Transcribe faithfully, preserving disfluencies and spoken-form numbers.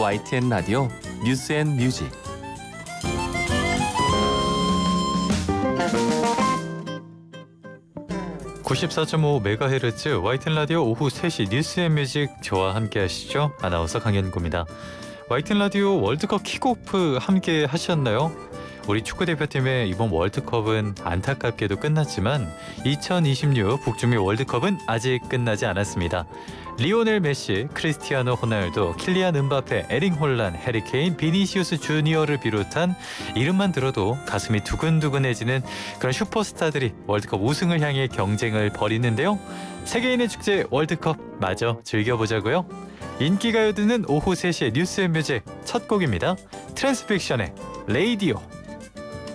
와이티엔 라디오 뉴스 앤 뮤직. 구십사 점 오 메가헤르츠 와이티엔 라디오 오후 세 시 뉴스 앤 뮤직 저와 함께 하시죠. 아나운서 강현구입니다. 와이티엔 라디오 월드컵 킥오프 함께 하셨나요? 우리 축구대표팀의 이번 월드컵은 안타깝게도 끝났지만 이천이십육 북중미 월드컵은 아직 끝나지 않았습니다. 리오넬 메시, 크리스티아노 호날두, 킬리안 음바페, 에링 홀란, 해리 케인, 비니시우스 주니어를 비롯한 이름만 들어도 가슴이 두근두근해지는 그런 슈퍼스타들이 월드컵 우승을 향해 경쟁을 벌이는데요. 세계인의 축제 월드컵 마저 즐겨보자고요. 인기가요 듣는 오후 세 시의 뉴스 앤 뮤직 첫 곡입니다. 트랜스픽션의 레이디오.